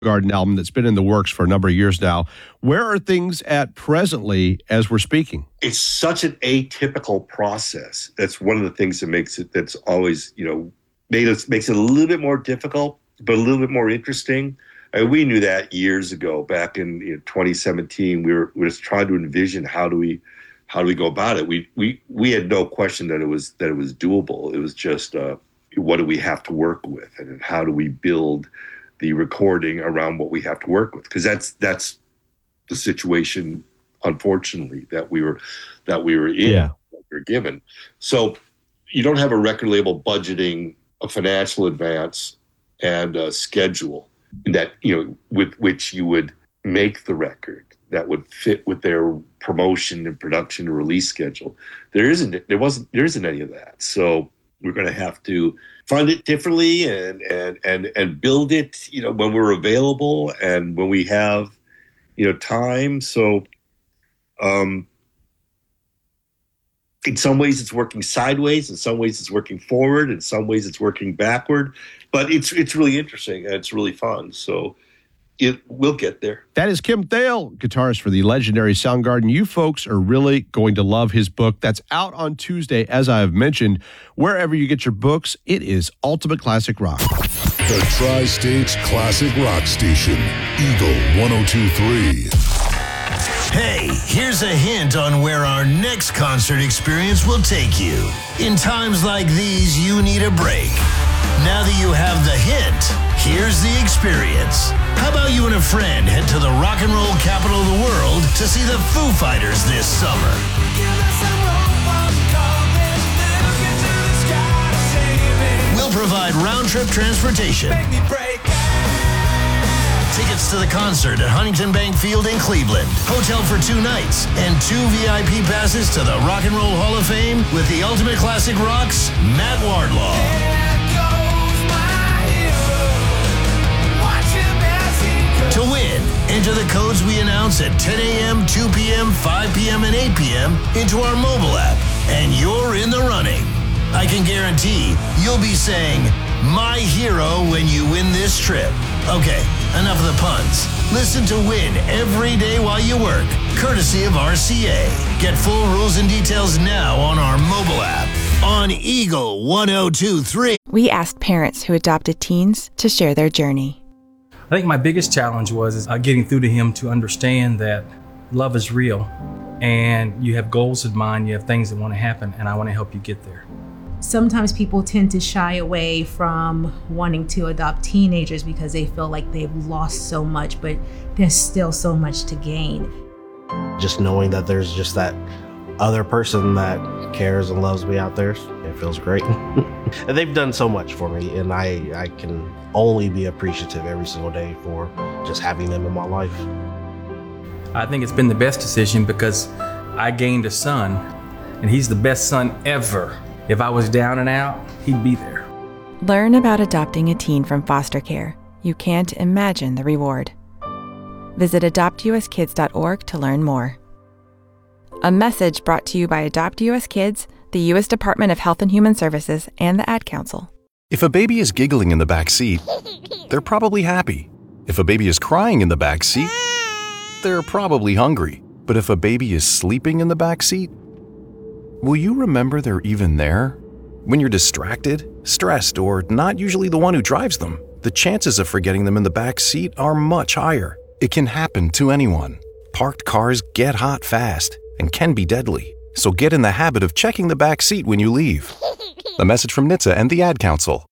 Garden album that's been in the works for a number of years now. Where are things at presently as we're speaking? It's such an atypical process. That's one of the things that makes it, that's always, makes it a little bit more difficult, but a little bit more interesting. And we knew that years ago, back in 2017. We were just trying to envision how do we go about it. We had no question that it was doable. It was just what do we have to work with, and how do we build the recording around what we have to work with? Because that's the situation, unfortunately, that we were in, that we were given. So you don't have a record label budgeting a financial advance and a schedule that, with which you would make the record that would fit with their promotion and production and release schedule. There isn't any of that. So we're going to have to fund it differently and build it, when we're available and when we have, time. So, in some ways it's working sideways, in some ways it's working forward, in some ways it's working backward, but it's really interesting and it's really fun. So we'll get there. That is Kim Thale, guitarist for the legendary Soundgarden. You folks are really going to love his book. That's out on Tuesday, as I have mentioned. Wherever you get your books, it is Ultimate Classic Rock. The Tri-State's Classic Rock Station, Eagle 102.3. Hey, here's a hint on where our next concert experience will take you. In times like these, you need a break. Now that you have the hint, here's the experience. How about you and a friend head to the rock and roll capital of the world to see the Foo Fighters this summer? We'll provide round-trip transportation. Tickets to the concert at Huntington Bank Field in Cleveland. Hotel for 2 nights and 2 VIP passes to the Rock and Roll Hall of Fame with the Ultimate Classic Rock's Matt Wardlaw. To win, enter the codes we announce at 10 a.m., 2 p.m., 5 p.m., and 8 p.m. into our mobile app, and you're in the running. I can guarantee you'll be saying, "My hero," when you win this trip. Okay, enough of the puns. Listen to Win every day while you work, courtesy of RCA. Get full rules and details now on our mobile app on Eagle 102.3. We asked parents who adopted teens to share their journey. I think my biggest challenge was getting through to him to understand that love is real and you have goals in mind, you have things that want to happen, and I want to help you get there. Sometimes people tend to shy away from wanting to adopt teenagers because they feel like they've lost so much, but there's still so much to gain. Just knowing that there's just that other person that cares and loves me out there, it feels great. And they've done so much for me, and I can only be appreciative every single day for just having them in my life. I think it's been the best decision because I gained a son, and he's the best son ever. If I was down and out, he'd be there. Learn about adopting a teen from foster care. You can't imagine the reward. Visit adoptuskids.org to learn more. A message brought to you by Adopt US Kids, the U.S. Department of Health and Human Services, and the Ad Council. If a baby is giggling in the back seat, they're probably happy. If a baby is crying in the back seat, they're probably hungry. But if a baby is sleeping in the back seat, will you remember they're even there? When you're distracted, stressed, or not usually the one who drives them, the chances of forgetting them in the back seat are much higher. It can happen to anyone. Parked cars get hot fast and can be deadly. So get in the habit of checking the back seat when you leave. A message from NHTSA and the Ad Council.